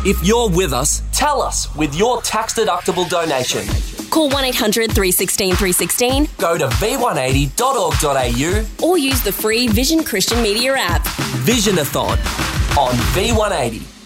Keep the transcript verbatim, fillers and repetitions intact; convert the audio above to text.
If you're with us, tell us with your tax-deductible donation. Call one eight hundred three one six three one six, Go to v one eighty dot org dot a u or use the free Vision Christian Media app. Visionathon on V one eighty.